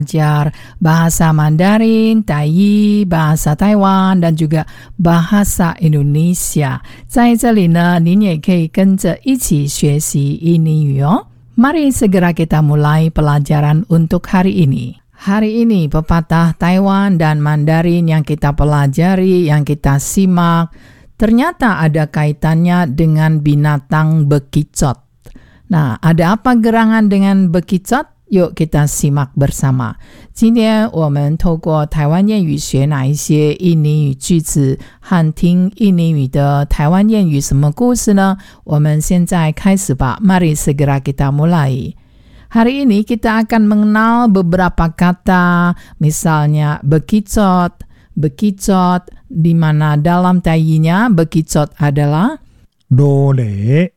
belajar bahasa Mandarin, Taiyi, bahasa Taiwan, dan juga bahasa Indonesia. 在这里呢，您也可以跟着一起学习印尼语哦。Mari segera kita mulai pelajaran untuk hari ini. Hari ini pepatah Taiwan dan Mandarin yang kita pelajari, yang kita simak, ternyata ada kaitannya dengan binatang bekicot. Nah, ada apa gerangan dengan bekicot? Yuk kita simak bersama. 今天我们透过台湾谚语学哪一些印尼语句子和听印尼语的台湾谚语什么故事呢？我们现在开始吧。Mari segera kita mulai. Hari ini kita akan mengenal beberapa kata, misalnya bekicot, bekicot, di mana dalam Taiyinya bekicot adalah Dole,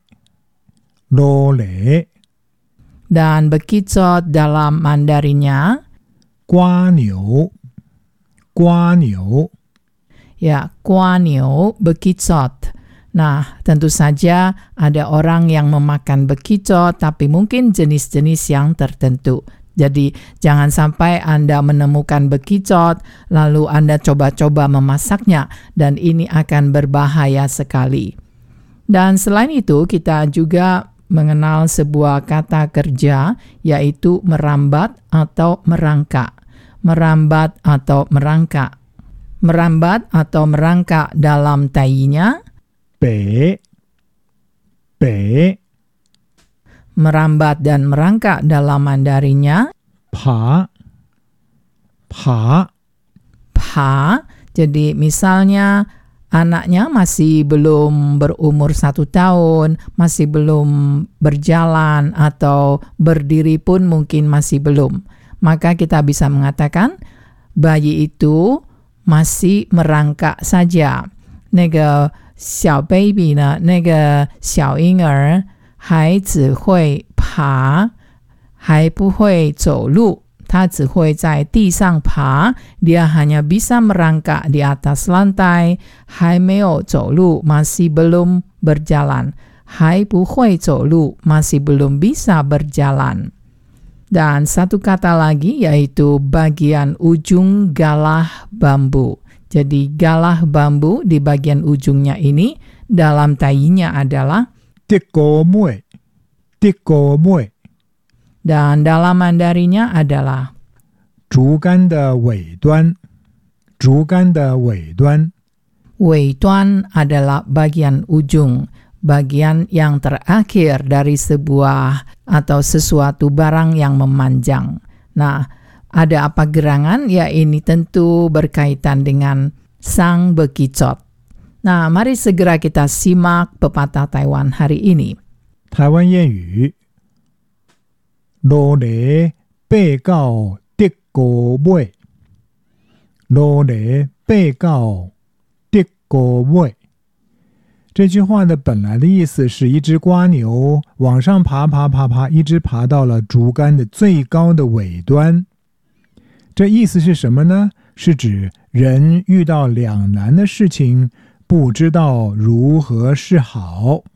dole. Dan bekicot dalam Mandarinnya Gua niu, gua niu. ya gua niu, bekicot. Nah, tentu saja ada orang yang memakan bekicot, tapi mungkin jenis-jenis yang tertentu. Jadi, jangan sampai Anda menemukan bekicot, lalu Anda coba-coba memasaknya, dan ini akan berbahaya sekali. Dan selain itu, kita juga mengenal sebuah kata kerja, yaitu merambat atau merangkak. Merambat atau merangkak. Merambat atau merangkak dalam Taiyinya Bei, bei. Merambat dan merangkak dalam Mandarinnya Pa, pa. pa. Jadi misalnya anaknya masih belum berumur 1 tahun, masih belum berjalan atau berdiri pun mungkin masih belum. Maka kita bisa mengatakan bayi itu masih merangkak saja. 那个小 baby 呢，那个小婴儿还只会爬，还不会走路。他只会在地上爬， dia hanya bisa merangkak di atas lantai, 还没有走路, masih belum berjalan, 还不会走路, masih belum bisa berjalan. Dan satu kata lagi yaitu bagian ujung galah bambu. Jadi galah bambu di bagian ujungnya ini dalam Taiyinya adalah Tiko mui, tiko mui. dan dalam Mandarinnya adalah 竹竿的尾端，竹竿的尾端。 尾端 adalah bagian ujung, bagian yang terakhir dari sebuah atau sesuatu barang yang memanjang. Nah, ada apa gerangan? Ya, ini tentu berkaitan dengan sang bekicot. Nah, mari segera kita simak pepatah Taiwan hari ini. 台湾谚语：罗雷被告的狗尾，罗雷被告的狗尾。这句话的本来的意思是一只瓜牛往上爬，一直爬到了竹竿的最高的尾端。这意思是什么呢？是指人遇到两难的事情，不知道如何是好。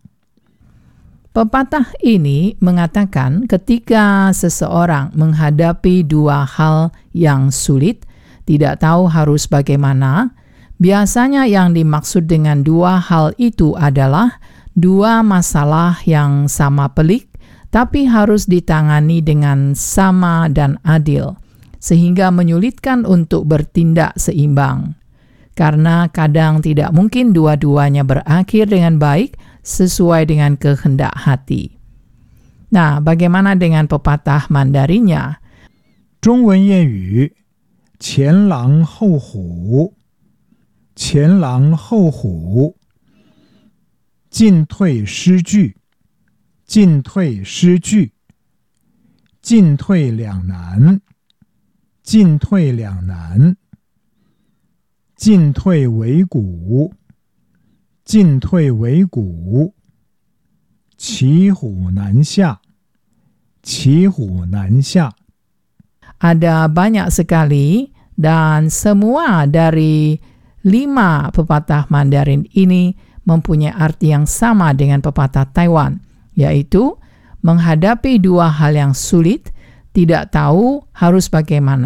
Pepatah ini mengatakan ketika seseorang menghadapi 2 hal yang sulit, tidak tahu harus bagaimana, biasanya yang dimaksud dengan 2 hal itu adalah 2 masalah yang sama pelik, tapi harus ditangani dengan sama dan adil, sehingga menyulitkan untuk bertindak seimbang. Karena kadang tidak mungkin dua-duanya berakhir dengan baik sesuai dengan kehendak hati. Nah, bagaimana dengan pepatah Mandarinnya? 中文谚语：前狼后虎，前狼后虎，进退失据，进退失据，进退两难，进退两难，进退维谷，进退维谷，骑虎难下，骑虎难下。 Ada banyak sekali dan semua dari 5 pepatah Mandarin ini mempunyai arti yang sama dengan pepatah Taiwan, yaitu menghadapi 2 hal yang sulit, tidak tahu harus bagaimana.